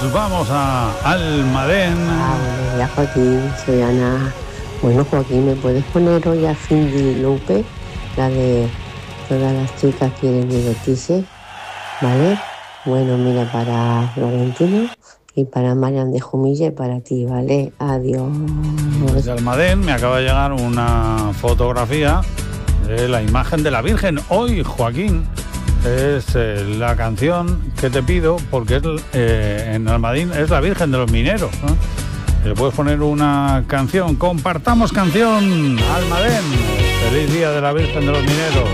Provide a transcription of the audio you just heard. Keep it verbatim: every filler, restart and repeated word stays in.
Vamos a Almadén. Ah, buenos días, Joaquín, soy Ana. Bueno, Joaquín, ¿me puedes poner hoy a Cindy Lupe? La de Todas las chicas quieren divertirse, ¿vale? Bueno, mira, para Florentino y para Marian de Jumilla y para ti, ¿vale? Adiós. Desde Almadén me acaba de llegar una fotografía de la imagen de la Virgen. Hoy, Joaquín, es eh, la canción que te pido, porque es, eh, en Almadén es la Virgen de los Mineros, ¿no? Le puedes poner una canción. Compartamos canción, Almadén. Feliz día de la Virgen de los Mineros.